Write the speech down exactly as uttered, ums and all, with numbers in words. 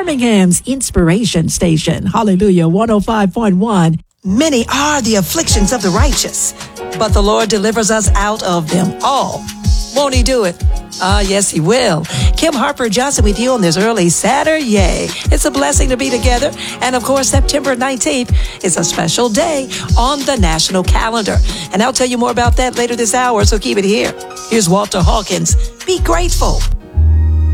Birmingham's Inspiration Station. Hallelujah, one oh five point one. Many are the afflictions of the righteous, but the Lord delivers us out of them all. Won't he do it? Ah, uh, yes, he will. Kim Harper Johnson with you on this early Saturday. It's a blessing to be together. And of course, September nineteenth is a special day on the national calendar. And I'll tell you more about that later this hour, so keep it here. Here's Walter Hawkins. Be grateful.